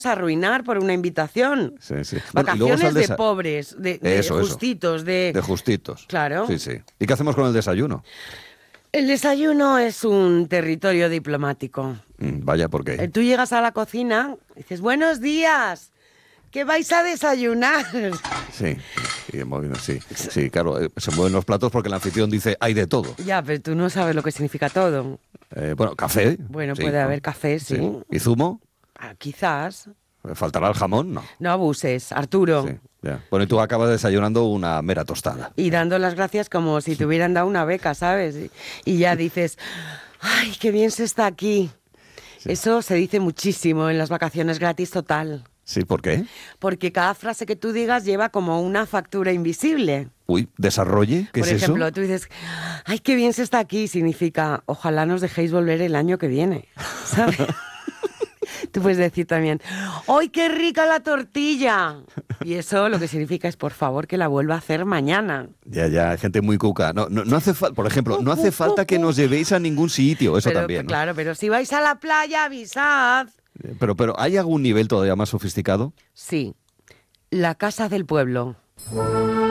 arruinar por una invitación. Sí, sí. Bueno, y luego Vacaciones está el de pobres, de justitos, de justitos. Claro. Sí, sí. ¿Y qué hacemos con el desayuno? El desayuno es un territorio diplomático. Vaya, ¿por qué? Tú llegas a la cocina y dices, buenos días, ¿qué vais a desayunar? Sí, sí, claro, se mueven los platos porque el anfitrión dice, hay de todo. Ya, pero tú no sabes lo que significa todo. Bueno, café. Bueno, sí, puede ¿no? haber café, sí. ¿Y zumo? Quizás. ¿Faltará el jamón? No. No abuses, Arturo. Sí, ya. Bueno, y tú acabas desayunando una mera tostada. Y dando las gracias como si te hubieran dado una beca, ¿sabes? Y ya dices, ¡ay, qué bien se está aquí! Sí. Eso se dice muchísimo en las vacaciones gratis total. Sí, ¿por qué? Porque cada frase que tú digas lleva como una factura invisible. Uy, ¿desarrolle? ¿Qué es eso? Por ejemplo, tú dices, ¡ay, qué bien se está aquí! Significa, ojalá nos dejéis volver el año que viene, ¿sabes? Tú puedes decir también, ¡ay, qué rica la tortilla! Y eso lo que significa es, por favor, que la vuelva a hacer mañana. Ya, gente muy cuca. No hace falta, por ejemplo, no hace falta que nos llevéis a ningún sitio, eso también, ¿no? Claro, pero si vais a la playa, avisad. Pero ¿hay algún nivel todavía más sofisticado? Sí, la casa del pueblo.